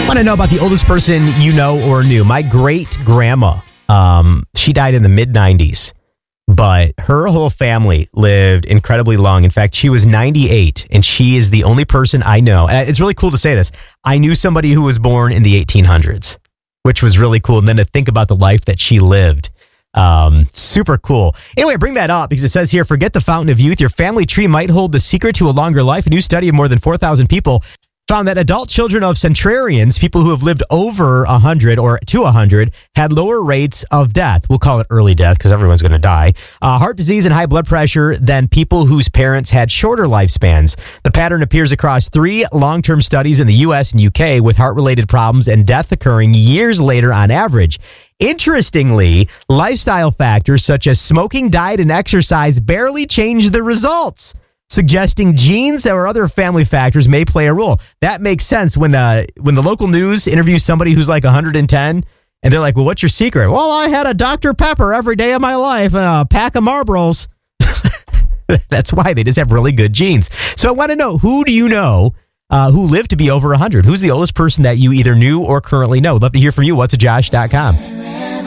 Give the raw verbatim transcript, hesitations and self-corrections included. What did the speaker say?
Want to know about the oldest person you know or knew? My great grandma. Um, she died in the mid nineties, but her whole family lived incredibly long. In fact, she was ninety-eight, and she is the only person I know. And it's really cool to say this. I knew somebody who was born in the eighteen hundreds, which was really cool. And then to think about the life that she lived. Um, super cool. Anyway, I bring that up because it says here, forget the fountain of youth. Your family tree might hold the secret to a longer life. A new study of more than four thousand people found that adult children of centenarians, people who have lived over one hundred or to one hundred, had lower rates of death. We'll call it early death because everyone's going to die. Uh, heart disease and high blood pressure than people whose parents had shorter lifespans. The pattern appears across three long-term studies in the U S and U K with heart-related problems and death occurring years later on average. Interestingly, lifestyle factors such as smoking, diet, and exercise barely change the results, suggesting genes or other family factors may play a role. That makes sense when the when the local news interviews somebody who's like one hundred ten and they're like, well, what's your secret? Well, I had a Doctor Pepper every day of my life and a pack of Marlboros. That's why. They just have really good genes. So I want to know, who do you know uh, who lived to be over one hundred? Who's the oldest person that you either knew or currently know? Love to hear from you. what's a josh dot com.